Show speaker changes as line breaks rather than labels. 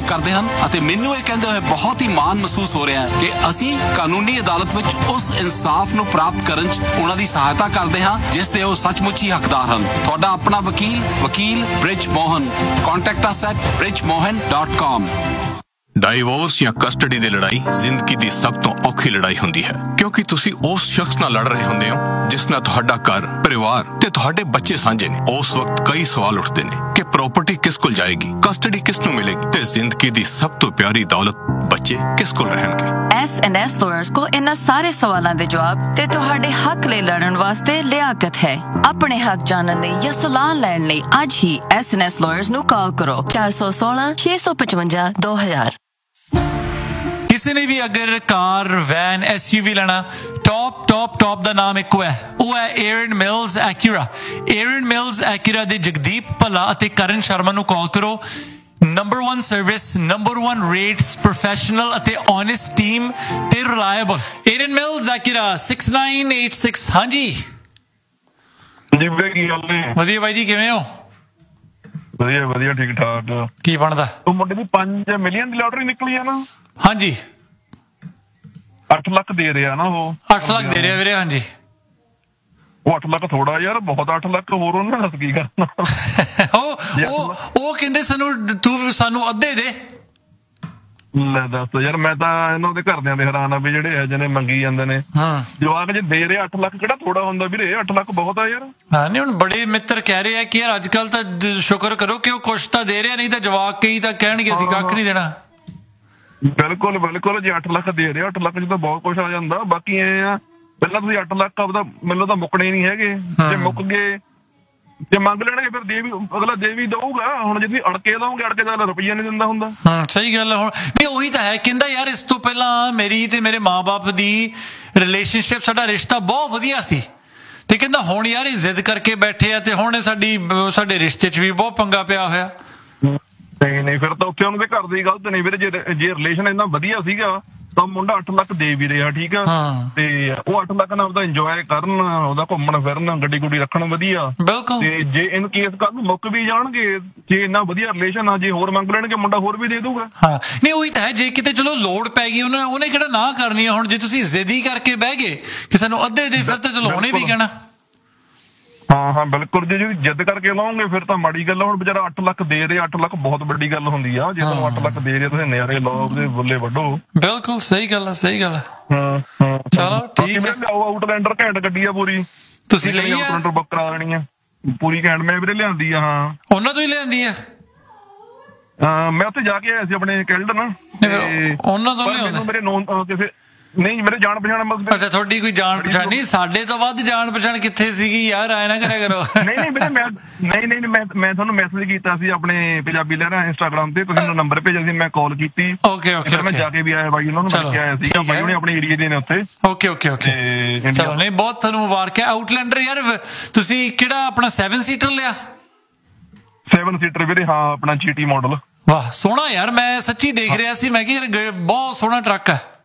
ਕਰਦੇ ਹਨ ਅਤੇ ਮੈਨੂੰ ਇਹ ਕਹਿੰਦੇ ਹੋਏ ਬਹੁਤ ਹੀ ਮਾਣ ਮਹਿਸੂਸ ਹੋ ਰਿਹਾ ਹੈ ਕਿ ਅਸੀਂ ਕਾਨੂੰਨੀ ਅਦਾਲਤ ਵਿੱਚ ਉਸ ਇਨਸਾਫ ਨੂੰ ਪ੍ਰਾਪਤ ਕਰਨ 'ਚ ਉਹਨਾਂ ਦੀ ਸਹਾਇਤਾ ਕਰਦੇ ਹਾਂ ਜਿਸ ਦੇ ਉਹ ਸੱਚਮੁੱਚ ਹੀ ਹੱਕਦਾਰ ਹਨ। ਤੁਹਾਡਾ ਆਪਣਾ ਵਕੀਲ bridge Mohan. Contact us at bridgemohan.com।
Divorce ਜਾਂ ਕਸਟਡੀ ਦੀ ਲੜਾਈ ਜ਼ਿੰਦਗੀ ਦੀ ਸਭ ਤੋਂ ਔਖੀ ਲੜਾਈ ਹੁੰਦੀ ਹੈ, ਕਿਉਂਕਿ ਤੁਸੀਂ ਉਸ ਸ਼ਖਸ ਨਾਲ ਲੜ ਰਹੇ ਹੁੰਦੇ ਹੋ ਜਿਸ ਨਾਲ ਤੁਹਾਡਾ ਘਰ, ਪਰਿਵਾਰ ਤੇ ਤੁਹਾਡੇ ਬੱਚੇ ਸਾਂਝੇ ਨੇ। ਉਸ ਵਕਤ ਕਈ ਸਵਾਲ ਉੱਠਦੇ ਨੇ ਕਿ ਪ੍ਰਾਪਰਟੀ ਕਿਸ ਕੋਲ ਜਾਏਗੀ, ਕਸਟਡੀ ਕਿਸ ਨੂੰ ਮਿਲੇਗੀ ਤੇ ਜ਼ਿੰਦਗੀ ਦੀ ਸਭ ਤੋਂ ਪਿਆਰੀ ਦੌਲਤ ਬੱਚੇ ਕਿਸ ਕੋਲ ਰਹਿਣਗੇ।
S&S ਲਾਇਰਸ ਕੋਲ ਇਹਨਾਂ ਸਾਰੇ ਸਵਾਲਾਂ ਦੇ ਜਵਾਬ ਤੇ ਤੁਹਾਡੇ ਹੱਕ ਲਈ ਲੜਨ ਵਾਸਤੇ ਲਿਆਕਤ ਹੈ। ਆਪਣੇ ਹੱਕ ਜਾਣਨ ਲਈ ਜਾਂ ਸਲਾਹ ਲੈਣ ਲਈ ਅੱਜ ਹੀ S&S ਲਾਇਰਸ ਨੂੰ ਕਾਲ ਕਰੋ 416 655 2000।
ਕਿਸੇ ਨੇ ਵੀ ਅਗਰ ਕਾਰ, ਵੈਨ, SUV ਲੈਣਾ, ਟੌਪ ਦਾ ਨਾਮ ਇੱਕੋ ਹੈ, ਉਹ ਹੈ ਏਰਨ ਮਿਲਸ ਐਕਿਊਰਾ। ਏਰਨ ਮਿਲਸ ਐਕਿਊਰਾ ਦੇ ਜਗਦੀਪ ਭੱਲਾ ਅਤੇ ਕਰਨ ਸ਼ਰਮਾ ਨੂੰ ਕਾਲ ਕਰੋ। Number 1 service, number 1 rates, professional ਅਤੇ ਓਨੈਸਟ ਟੀਮ ਤੇ ਰਿਲਾਇਬਲ। ਏਰਨ ਮਿਲਸ ਐਕਿਊਰਾ 6986। ਹਾਂਜੀ
ਜੀ ਵੀਰੇ, ਕੀ ਹਾਲ ਨੇ?
ਵਧੀਆ ਬਾਈ ਜੀ, ਕਿਵੇਂ ਹੋ?
ਵਧੀਆ ਠੀਕ ਠਾਕ।
ਕੀ ਬਣਦਾ?
ਉਹ ਮੁੰਡੇ ਦੀ 5 ਮਿਲੀਅਨ ਦੀ ਲਾਟਰੀ ਨਿਕਲੀ ਆ ਨਾ?
ਹਾਂਜੀ
8 ਲੱਖ ਦੇ ਰਿਹਾ ਨਾ ਉਹ।
8 ਲੱਖ ਦੇ ਰਿਹਾ ਵੀਰੇ। ਹਾਂਜੀ
ਉਹ 8 ਲੱਖ ਥੋੜਾ ਯਾਰ, ਬਹੁਤ 8 ਲੱਖ ਹੋਰ ਉਹਨਾਂ ਦੱਸ ਕੀ ਕਰਨਾ।
ਉਹ ਕਹਿੰਦੇ ਸਾਨੂੰ ਅੱਧੇ ਦੇ।
ਲੈ ਦੱਸ ਯਾਰ, ਮੈਂ ਤਾਂ ਇਹਨਾਂ ਦੇ ਘਰਦਿਆਂ ਦੇ ਹੈਰਾਨ ਆ ਵੀ ਜਿਹੜੇ ਇਹ ਜਿਹੇ ਮੰਗੀ ਜਾਂਦੇ ਨੇ। ਜਵਾਕ ਜੇ ਦੇ ਰਹੇ 8 ਲੱਖ ਕਿਹੜਾ ਥੋੜਾ ਹੁੰਦਾ ਵੀਰੇ? 8 ਲੱਖ ਬਹੁਤ ਆ ਯਾਰ।
ਹਾਂ ਨਹੀਂ, ਹੁਣ ਬੜੇ ਮਿੱਤਰ ਕਹਿ ਰਹੇ ਆ ਕਿ ਯਾਰ ਅੱਜ ਕੱਲ ਤਾਂ ਸ਼ੁਕਰ ਕਰੋ ਕਿ ਉਹ ਕੁਛ ਤਾਂ ਦੇ ਰਿਹਾ, ਨਹੀਂ ਤਾਂ ਜਵਾਕ ਕਈ ਤਾਂ ਕਹਿਣਗੇ ਅਸੀਂ ਕੱਖ ਨਹੀਂ ਦੇਣਾ।
ਬਿਲਕੁਲ ਜੇ 8 ਲੱਖ ਦੇ ਰਹੇ 8 ਲੱਖ ਚ ਤਾਂ ਬਹੁਤ ਕੁਛ ਆ ਜਾਂਦਾ। ਬਾਕੀ ਇਹ ਆ, ਪਹਿਲਾਂ ਤੁਸੀਂ 8 ਲੱਖ ਆਪਦਾ ਮੈਨੂੰ ਤਾਂ ਮੁੱਕਣੇ ਨਹੀਂ ਹੈਗੇ। ਜੇ ਮੁੱਕ ਗਏ, ਜੇ ਮੰਗ ਲੈਣਗੇ ਫਿਰ ਅਗਲਾ ਦੇ ਵੀ ਦਊਗਾ। ਹੁਣ ਜੇ ਤੁਸੀਂ ਅੜਕੇ ਲਾਓਗੇ, ਅੜਕੇ ਦਾ ਰੁਪਈਆ ਨਹੀਂ ਦਿੰਦਾ ਹੁੰਦਾ।
ਸਹੀ ਗੱਲ ਹੈ। ਹੁਣ ਨਹੀਂ ਉਹੀ ਤਾਂ ਹੈ, ਕਹਿੰਦਾ ਯਾਰ ਇਸ ਤੋਂ ਪਹਿਲਾਂ ਮੇਰੀ ਤੇ ਮੇਰੇ ਮਾਂ-ਬਾਪ ਦੀ ਰਿਲੇਸ਼ਨਸ਼ਿਪ, ਸਾਡਾ ਰਿਸ਼ਤਾ ਬਹੁਤ ਵਧੀਆ ਸੀ ਤੇ ਕਹਿੰਦਾ ਹੁਣ ਯਾਰ ਇਹ ਜ਼ਿੱਦ ਕਰਕੇ ਬੈਠੇ ਆ ਤੇ ਹੁਣ ਸਾਡੇ ਰਿਸ਼ਤੇ 'ਚ ਵੀ ਬਹੁਤ ਪੰਗਾ ਪਿਆ ਹੋਇਆ।
ਨਹੀਂ ਫਿਰ ਤਾਂ ਉੱਥੇ ਉਹਨਾਂ ਦੇ ਘਰ ਦੀ ਗਲਤ ਨਹੀਂ ਵੀਰੇ। ਜੇ ਰਿਲੇਸ਼ਨ ਇੰਨਾ ਵਧੀਆ ਸੀਗਾ ਤਾਂ ਮੁੰਡਾ 8 ਲੱਖ ਦੇ ਵੀ ਰਿਹਾ, ਠੀਕ ਆ, ਤੇ ਉਹ 8 ਲੱਖ ਨਾਲ ਉਹਦਾ ਇੰਜੋਏ ਕਰਨ, ਉਹਦਾ ਘੁੰਮਣ ਫਿਰਨ, ਗੱਡੀ ਗੁੱਡੀ ਰੱਖਣ ਵਧੀਆ।
ਬਿਲਕੁਲ।
ਤੇ ਜੇ ਇਨ ਕੇਸ ਕੱਲ ਨੂੰ ਮੁੱਕ ਵੀ ਜਾਣਗੇ, ਜੇ ਇੰਨਾ ਵਧੀਆ ਰਿਲੇਸ਼ਨ ਆ, ਜੇ ਹੋਰ ਮੰਗ ਲੈਣਗੇ ਮੁੰਡਾ ਹੋਰ ਵੀ ਦੇ ਦੂਗਾ।
ਨਹੀਂ ਉਹੀ ਤਾਂ ਹੈ, ਜੇ ਕਿਤੇ ਚਲੋ ਲੋੜ ਪੈ ਗਈ ਉਹਨੇ ਕਿਹੜਾ ਨਾ ਕਰਨੀ ਆ। ਹੁਣ ਜੇ ਤੁਸੀਂ ਜ਼ਿੱਦੀ ਕਰਕੇ ਬਹਿ ਗਏ ਕਿ ਸਾਨੂੰ ਅੱਧੇ ਦੇ, ਫਿਰ ਤਾਂ ਚਲੋ ਉਹਨੇ ਵੀ ਕਹਿਣਾ।
ਹਾਂ ਬਿਲਕੁਲ। ਜੇ ਜਿੱਦ ਕਰਕੇ ਲਾਓਗੇ ਫਿਰ ਤਾਂ ਮਾੜੀ ਗੱਲ ਆ। ਹੁਣ ਵਿਚਾਰਾ 8 ਲੱਖ ਦੇ ਰਿਹਾ, 8 ਲੱਖ ਬਹੁਤ ਵੱਡੀ ਗੱਲ ਹੁੰਦੀ ਆ। ਜੇ ਤੁਹਾਨੂੰ 8 ਲੱਖ ਦੇ ਰਿਹਾ, ਤੁਸੀਂ ਨਜ਼ਾਰੇ ਲਾਓ, ਉਹਦੇ ਬੁੱਲੇ ਵੱਢੋ।
ਬਿਲਕੁਲ ਸਹੀ ਗੱਲ ਹੈ। ਚਲੋ ਠੀਕ ਹੈ।
ਲਿਆਓ ਆਊਟਲੈਂਡਰ, ਘੈਂਟ ਗੱਡੀ ਆ ਪੂਰੀ।
ਤੁਸੀਂ ਲਈ
ਆਊਟਲੈਂਡਰ ਬੁੱਕ ਕਰਾ ਦੇਣੀ ਆ ਪੂਰੀ ਘੈਂਟ। ਮੈਂ ਵੀਰੇ ਲਿਆਂਦੀ ਆ। ਹਾਂ
ਉਹਨਾਂ ਤੋਂ ਹੀ ਲਿਆਂਦੀ ਆ।
ਮੈਂ ਉੱਥੇ ਜਾ ਕੇ ਆਇਆ ਸੀ ਆਪਣੇ ਕੈਲਡਨ।
ਉਹਨਾਂ ਤੋਂ ਲਿਆਉਂਦੇ
ਮੇਰੇ ਨੋਨ ਕਿਸੇ ਨਹੀਂ, ਮੇਰੇ ਜਾਣ ਪਛਾਣ।
ਅੱਛਾ, ਤੁਹਾਡੀ ਕੋਈ ਜਾਣ ਪਛਾਣ ਨਹੀਂ? ਸਾਡੇ ਤੋਂ ਵੱਧ ਜਾਣ ਪਛਾਣ ਕਿੱਥੇ ਸੀਗੀ ਯਾਰ, ਆਏ ਨਾ ਕਰਿਆ ਕਰੋ।
ਨਹੀਂ ਵੀਰੇ, ਮੈਂ ਤੁਹਾਨੂੰ ਮੈਸੇਜ ਕੀਤਾ ਸੀ ਆਪਣੇ ਪੰਜਾਬੀ ਲਹਿਰਾਂ ਇੰਸਟਾਗ੍ਰਾਮ ਤੇ। ਤੁਸੀਂ ਮੈਨੂੰ ਨੰਬਰ ਭੇਜਿਆ ਸੀ, ਮੈਂ ਕਾਲ ਕੀਤੀ।
ਓਕੇ
ਮੈਂ ਜਾ ਕੇ ਵੀ ਆਇਆ ਬਾਈ, ਉਹਨਾਂ ਨੂੰ ਮਿਲ ਕੇ ਆਇਆ ਸੀ। ਬਾਈ ਉਹਨੇ ਆਪਣੇ ਏਰੀਏ ਦੇ ਨੇ ਉੱਥੇ।
ਓਕੇ ਚਲੋ, ਨਹੀਂ ਬਹੁਤ ਤੁਹਾਨੂੰ ਮੁਬਾਰਕ ਹੈ। ਆਊਟਲੈਂਡਰ ਯਾਰ ਤੁਸੀਂ ਕਿਹੜਾ ਆਪਣਾ 7 ਸੀਟਰ ਲਿਆ?
7 ਸੀਟਰ ਵੀਰੇ। ਹਾਂ ਆਪਣਾ GT ਮਾਡਲ।
ਵਾਹ ਸੋਹਣਾ ਯਾਰ, ਮੈਂ ਸੱਚੀ ਦੇਖ ਰਿਹਾ ਸੀ, ਮੈਂ ਕਿਹਾ ਯਾਰ ਬਹੁਤ ਸੋਹਣਾ ਟਰੱਕ ਹੈ।